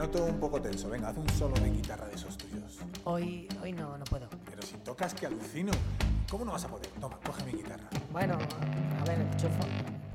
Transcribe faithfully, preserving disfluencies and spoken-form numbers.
noto un poco tenso. Venga, haz un solo de guitarra de esos tuyos. Hoy, hoy no, no puedo. Pero si tocas que alucino. ¿Cómo no vas a poder? Toma, coge mi guitarra. Bueno, a ver, enchufo.